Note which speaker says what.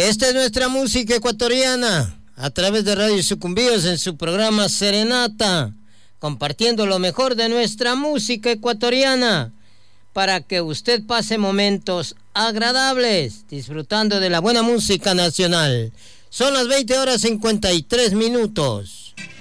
Speaker 1: Esta es nuestra música ecuatoriana, a través de Radio Sucumbíos en su programa Serenata, compartiendo lo mejor de nuestra música ecuatoriana, para que usted pase momentos agradables, disfrutando de la buena música nacional. Son las 20:53.